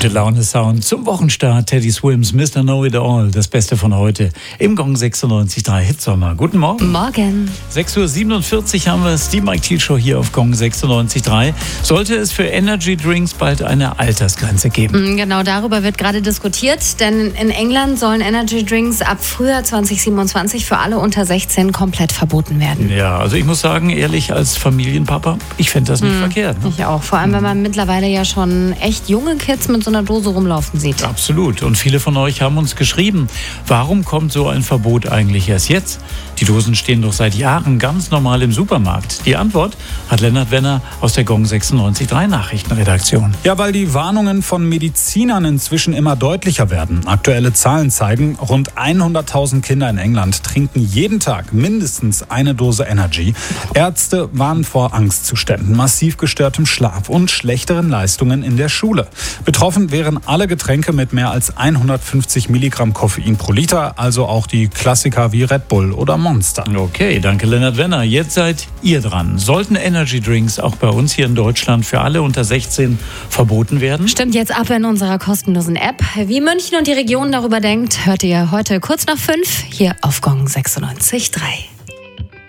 Gute Laune Sound zum Wochenstart. Teddy Swims, Mr. Know It All, das Beste von heute im Gong 96.3 Hitsommer. Guten Morgen. Morgen. 6:47 Uhr haben wir es, die Mike Thiel Show hier auf Gong 96.3. Sollte es für Energy Drinks bald eine Altersgrenze geben? Genau, darüber wird gerade diskutiert, denn in England sollen Energy Drinks ab Frühjahr 2027 für alle unter 16 komplett verboten werden. Ja, also ich muss sagen, ehrlich, als Familienpapa, ich fände das nicht verkehrt. Ne? Ich auch, vor allem wenn man mittlerweile ja schon echt junge Kids mit so einer Dose rumlaufen sieht. Absolut. Und viele von euch haben uns geschrieben, warum kommt so ein Verbot eigentlich erst jetzt? Die Dosen stehen doch seit Jahren ganz normal im Supermarkt. Die Antwort hat Lennart Wenner aus der Gong 96.3 Nachrichtenredaktion. Ja, weil die Warnungen von Medizinern inzwischen immer deutlicher werden. Aktuelle Zahlen zeigen, rund 100.000 Kinder in England trinken jeden Tag mindestens eine Dose Energy. Ärzte warnen vor Angstzuständen, massiv gestörtem Schlaf und schlechteren Leistungen in der Schule. Betroffen wären alle Getränke mit mehr als 150 Milligramm Koffein pro Liter, also auch die Klassiker wie Red Bull oder Monster. Okay, danke Lennart Wenner. Jetzt seid ihr dran. Sollten Energy Drinks auch bei uns hier in Deutschland für alle unter 16 verboten werden? Stimmt jetzt ab in unserer kostenlosen App. Wie München und die Region darüber denkt, hört ihr heute kurz nach 5 hier auf Gong 96.3.